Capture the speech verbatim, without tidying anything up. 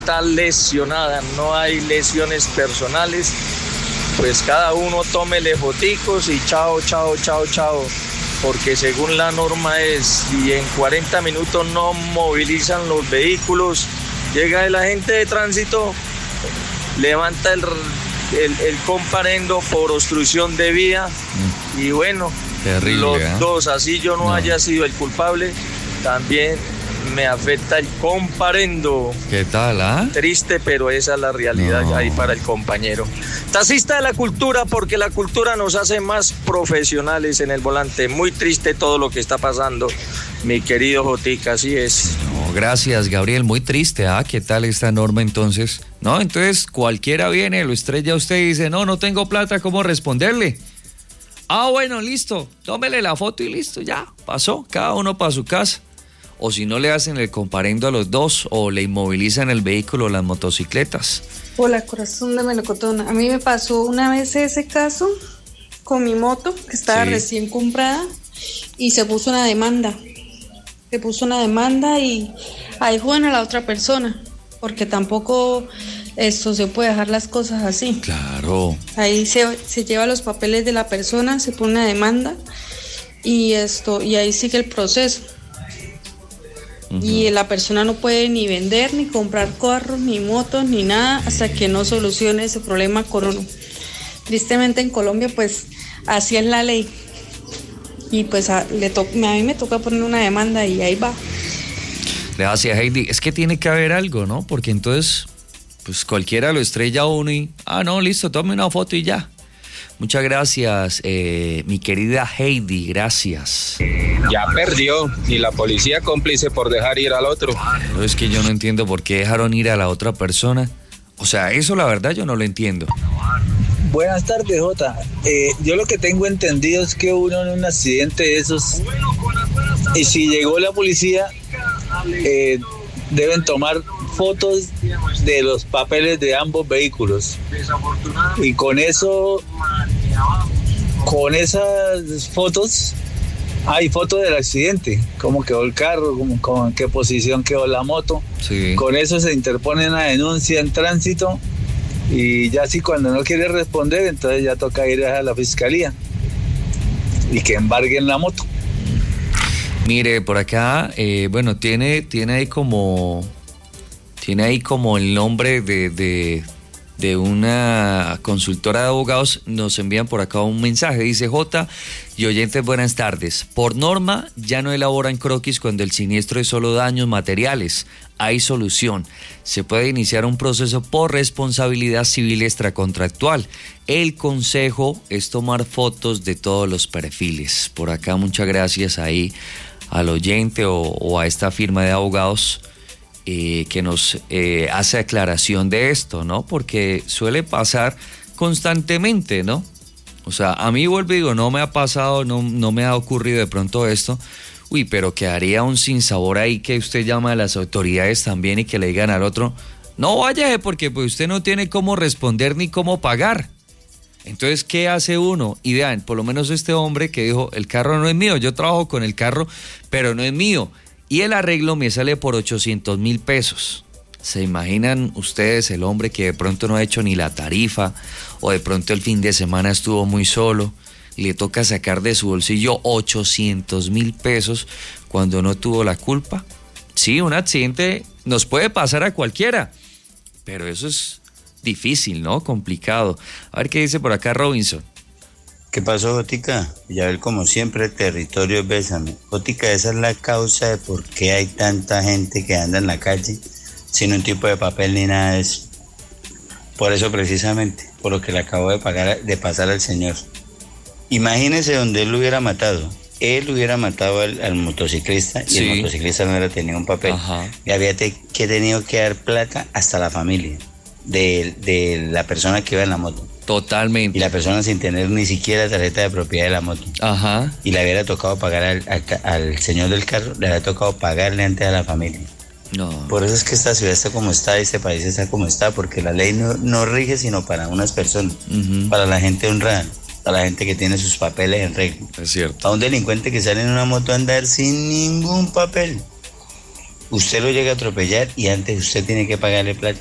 está lesionada, no hay lesiones personales, pues cada uno tómele foticos y chao, chao, chao, chao, porque según la norma es, si en cuarenta minutos no movilizan los vehículos, llega el agente de tránsito, levanta el, el, el comparendo por obstrucción de vía y bueno, terrible, los ¿eh? dos, así yo no, no haya sido el culpable, también me afecta el comparendo. ¿Qué tal, ah? Triste, pero esa es la realidad No. ahí para el compañero. Taxista de la cultura, porque la cultura nos hace más profesionales en el volante. Muy triste todo lo que está pasando, mi querido Jotica, así es. No, gracias, Gabriel, muy triste, ¿ah? ¿Qué tal esta norma entonces? No, entonces cualquiera viene, lo estrella usted y dice, no, no tengo plata, ¿cómo responderle? Ah, bueno, listo, tómele la foto y listo, ya, pasó, cada uno para su casa. O si no le hacen el comparendo a los dos o le inmovilizan el vehículo o las motocicletas. Hola, corazón de melocotón. A mí me pasó una vez ese caso con mi moto, que estaba Sí. recién comprada, y se puso una demanda. Se puso una demanda y ahí juegan a la otra persona, porque tampoco esto se puede dejar las cosas así. Claro. Ahí se, se lleva los papeles de la persona, se pone una demanda y esto y ahí sigue el proceso. Y la persona no puede ni vender, ni comprar carros, ni motos, ni nada, hasta que no solucione ese problema con uno. Tristemente en Colombia, pues, así es la ley. Y pues a, le to- a mí me toca poner una demanda y ahí va. Gracias, Heidi. Es que tiene que haber algo, ¿no? Porque entonces, pues cualquiera lo estrella a uno y, ah, no, listo, tome una foto y ya. Muchas gracias, eh, mi querida Heidi, gracias. Ya perdió, y la policía cómplice por dejar ir al otro. Pero es que yo no entiendo por qué dejaron ir a la otra persona. O sea, eso la verdad yo no lo entiendo. Buenas tardes, Jota. Eh, yo lo que tengo entendido es que uno en un accidente de esos, y si llegó la policía, eh, deben tomar fotos de los papeles de ambos vehículos. Y con eso, con esas fotos, hay fotos del accidente, cómo quedó el carro, cómo, cómo, en qué posición quedó la moto. Sí. Con eso se interpone una denuncia en tránsito. Y ya si cuando no quiere responder, entonces ya toca ir a la fiscalía y que embarguen la moto. Mire, por acá, eh, bueno, tiene, tiene ahí como, tiene ahí como el nombre de, de, de una consultora de abogados. Nos envían por acá un mensaje, dice: J y oyentes, buenas tardes. Por norma, ya no elaboran croquis cuando el siniestro es solo daños materiales. Hay solución. Se puede iniciar un proceso por responsabilidad civil extracontractual. El consejo es tomar fotos de todos los perfiles. Por acá, muchas gracias ahí al oyente o, o a esta firma de abogados eh, que nos eh, hace aclaración de esto, ¿no? Porque suele pasar constantemente, ¿no? O sea, a mí, vuelvo y digo, no me ha pasado, no, no me ha ocurrido de pronto esto. Uy, pero quedaría un sinsabor ahí que usted llama a las autoridades también y que le digan al otro, no vaya porque pues usted no tiene cómo responder ni cómo pagar. Entonces, ¿qué hace uno? Y vean, por lo menos este hombre que dijo, el carro no es mío, yo trabajo con el carro, pero no es mío. Y el arreglo me sale por ochocientos mil pesos. ¿Se imaginan ustedes el hombre que de pronto no ha hecho ni la tarifa o de pronto el fin de semana estuvo muy solo y le toca sacar de su bolsillo ochocientos mil pesos cuando no tuvo la culpa? Sí, un accidente nos puede pasar a cualquiera, pero eso es difícil, ¿no? Complicado. A ver qué dice por acá Robinson. ¿Qué pasó, Jotica? Ya ver, como siempre, territorio Bésame. Jotica, esa es la causa de por qué hay tanta gente que anda en la calle sin un tipo de papel ni nada de eso. Por eso precisamente, por lo que le acabo de, pagar, de pasar al señor. Imagínese donde él lo hubiera matado. Él hubiera matado al, al motociclista y sí. El motociclista no hubiera tenido un papel. Ajá. Y había te, que tenido que dar plata hasta la familia de, de la persona que iba en la moto. Totalmente. Y la persona sin tener ni siquiera tarjeta de propiedad de la moto. Ajá. Y le hubiera tocado pagar al, al, al señor del carro, le había tocado pagarle antes a la familia. No. Por eso es que esta ciudad está como está, este país está como está, porque la ley no, no rige sino para unas personas, uh-huh. para la gente honrada, para la gente que tiene sus papeles en regla. Es cierto. Para un delincuente que sale en una moto a andar sin ningún papel. usted lo llega a atropellar y antes usted tiene que pagarle plata.